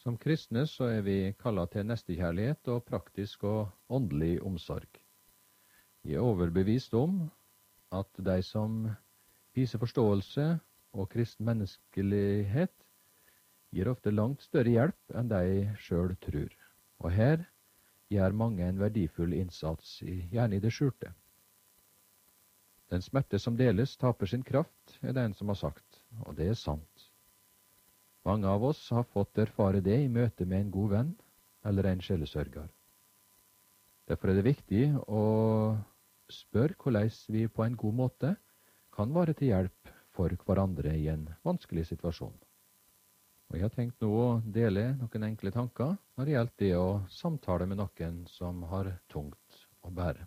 Som kristne så vi kallet til nestekjærlighet og praktisk og åndelig omsorg. Jeg er overbevist om at de som viser forståelse og kristen menneskelighet, gir ofte langt større hjelp enn de selv tror. Og her gjør mange en verdifull innsats, gjerne i det skjulte. Den smerte som deles taper sin kraft, det en som har sagt, og det er sant. Mange av oss har fått erfare det i møte med en god venn eller en sjelesørger. Derfor er det viktig å spørre hvordan vi på en god måte kan være til hjelp for hverandre i en vanskelig situasjon. Og jeg har tenkt nå å dele noen enkle tanker når det gjelder det å samtale med noen som har tungt å bære.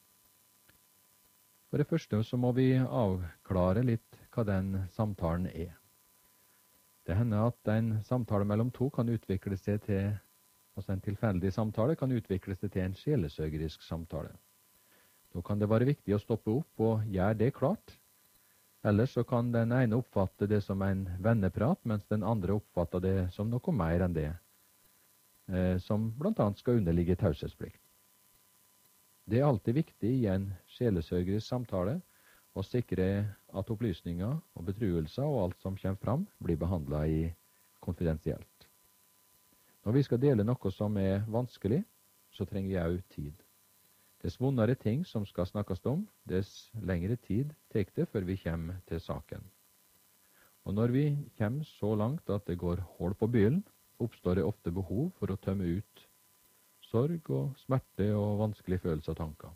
For det første så må vi avklare litt hva den samtalen er. Det hender at en samtale mellom to kan utvikle seg til, altså en tilfeldig samtale kan utvikle seg til en sjelesørgerisk samtale. Da kan det være viktig å stoppe opp og gjøre det klart. Ellers så kan den ene oppfatte det som en venneprat, mens den andre oppfatter det som noe mer enn det, som blant annet skal underligge taushetsplikt. Det er alltid viktig i en sjelesørgerisk samtale å sikre at opplysninger og betruelser og alt som kommer fram, blir behandlet i konfidensielt. Når vi skal dele noe som er vanskelig, så trenger jeg også tid. Dess vondere ting som skal snakkes om, dess lengre tid tar det før vi kommer til saken. Og når vi kommer så langt at det går hull på byllen, oppstår det ofte behov for å tømme ut sorg og smerte og vanskelige følelser og tanker.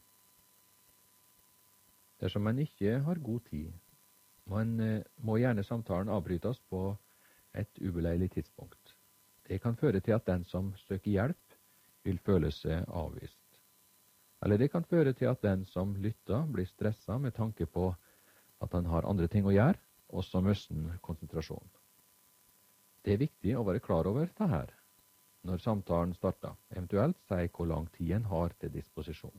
Dersom man ikke har god tid, må gjerne samtalen avbrytes på et ubeleilig tidspunkt. Det kan føre til at den som søker hjelp, vil føle seg avvist. Eller det kan føre til at den som lytter, blir stresset med tanke på at han har andre ting å gjøre, og så mister han konsentrasjon. Det er viktig å være klar over dette her når samtalen starter, eventuelt si hvor lang tid en har til disposisjon.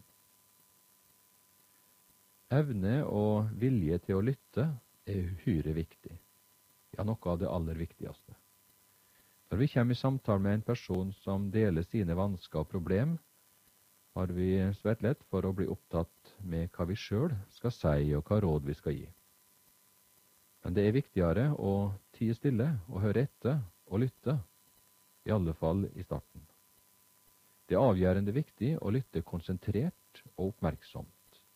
Evne og vilje til å lytte er uhyre viktig, ja, noe av det aller viktigste. Når vi kommer i samtale med en person som deler sine vansker og problem, har vi svært lett for å bli opptatt med hva vi selv skal si og hva råd vi skal gi. Men det er viktigere å tie stille og høre etter og lytte, i alle fall i starten. Det er avgjørende viktig å lytte konsentrert og oppmerksomt.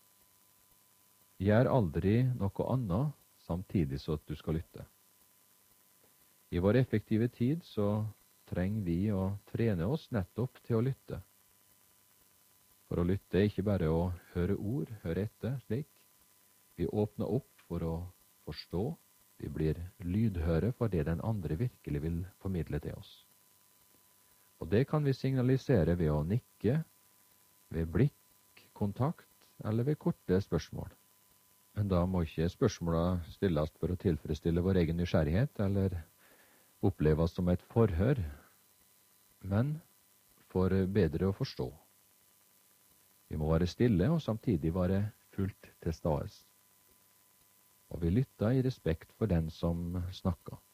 Gjør aldri noe annet samtidig så at du skal lytte. I vår effektive tid så trenger vi å trene oss nettopp til å lytte. For å lytte er ikke bare å høre ord, høre etter, slik. Vi åpner opp for å forstå, vi blir lydhøre for det den andre virkelig vil formidle til oss. Og det kan vi signalisere ved å nikke, ved blikkontakt eller ved korte spørsmål. Men da må ikke spørsmålene stilles for å tilfredsstille vår egen nysgjerrighet eller oppleves som et forhør, men for bedre å forstå. Vi må være stille og samtidig være fullt til stede. Og vi lytter i respekt for den som snakker.